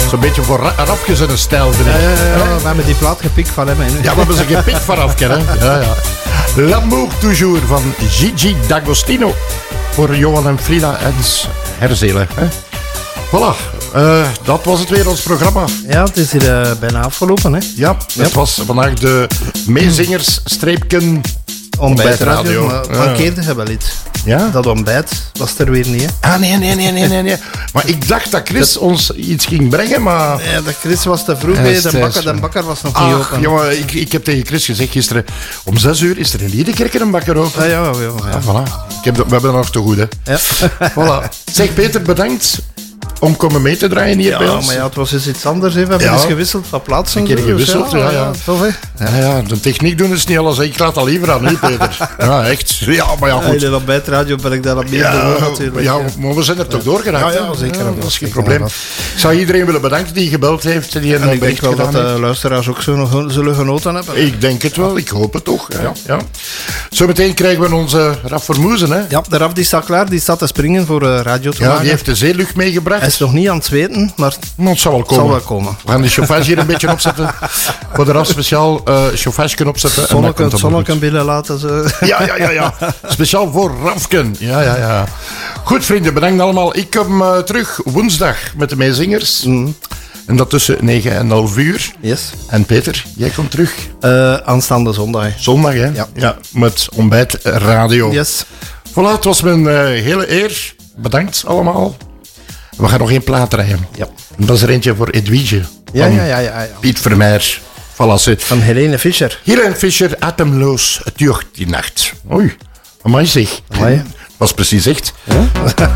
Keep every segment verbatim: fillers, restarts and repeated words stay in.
Zo'n beetje voor ra- rafjes in een stijl, vind ik. Ja, ja, ja, we hebben die plaat gepikt van hem. Hè. Ja, we hebben ze gepikt van Rafke, hè. Ja, ja. L'amour toujours van Gigi D'Agostino. Voor Johan en Frida en Herzelen. Hè. Voilà, uh, dat was het weer, ons programma. Ja, het is hier uh, bijna afgelopen. Hè. Ja, het ja. was vandaag de meezingers-streepken ontbijtradio. Maar ja. mankeerde je wel iets. Ja? Dat ontbijt was er weer niet, hè? Ah, nee, nee, nee, nee, nee, nee. Maar ik dacht dat Chris dat... ons iets ging brengen, maar... Ja, de Chris was te vroeg bij, de bakker, de bakker was nog niet Ach, open. jongen, ik, ik heb tegen Chris gezegd gisteren, om zes uur is er in Liedekerke een bakker open. Ah, ja, ja, ja. Ah, voilà. Ik heb, we hebben er nog te goed, hè. Ja. Voilà. Zeg, Peter, bedankt om komen mee te draaien hier ja, bij ons. Maar ja, het was eens iets anders. Hè. We hebben ja. eens gewisseld van plaatsen. Een keer gewisseld, ja. ja, ja. Tof, hè? Ja, ja, de techniek doen is niet alles. Ik laat dat liever aan u, Peter. Ja, echt. Ja, maar ja, goed. In de ontbijtradio ben ik daar op meer ja, bewoond, natuurlijk. Ja, maar we zijn er toch doorgeraakt. Ja, ja, zeker. Ja, dat is geen probleem. Ik zou iedereen willen bedanken die gebeld heeft. Die een en ik denk wel dat de heeft. luisteraars ook zo nog zullen genoten hebben. Ik denk het wel. Ik hoop het toch. Ja. Ja. Zometeen krijgen we onze Raf Vermoezen. Hè? Ja, de Raf die staat klaar. Die staat te springen voor uh, radio te Ja, maken. die heeft de zeelucht meegebracht. Hij is nog niet aan het zweten, maar nou, het zal wel komen. zal wel komen. We gaan de chauffage hier een beetje opzetten. Voor de Raf speciaal uh, chauffage kunnen opzetten. Zonneke, het zonneke binnen laten ze. Ja, ja, ja, ja. Speciaal voor Rafken. Ja, ja, ja. Goed, vrienden, bedankt allemaal. Ik kom uh, terug woensdag met de meezingers. Mm. En dat tussen negen en half uur. Yes. En Peter, jij komt terug? Uh, aanstaande zondag. Zondag, hè? Ja. Ja, met ontbijt radio. Yes. Voilà, het was mijn uh, hele eer. Bedankt allemaal. We gaan nog één plaat rijden. Ja. En dat is er eentje voor Edwige. Ja, ja, ja, ja, ja. Piet Vermeer. Voilà, van Helene Fischer. Helene Fischer, ademloos, het duurt die nacht. Oei, amai zeg. Amai. Was precies echt. Ja?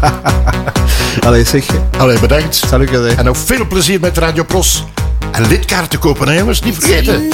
Allee, zeg. Allee, bedankt. Salut, en nog veel plezier met Radio Pros. En lidkaarten kopen, hè, jongens, niet vergeten.